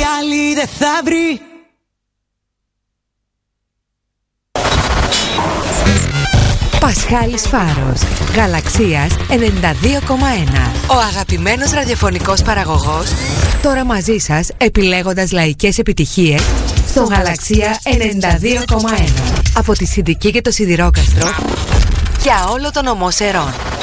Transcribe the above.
άλλη δεν θα βρει. Πασχάλης Φάρος, Γαλαξίας 92,1. Ο αγαπημένος ραδιοφωνικός παραγωγός, τώρα μαζί σας επιλέγοντας λαϊκές επιτυχίες στο Γαλαξία 92,1. Από τη Συντική και το Σιδηρόκαστρο για όλο τον ομό Σερών.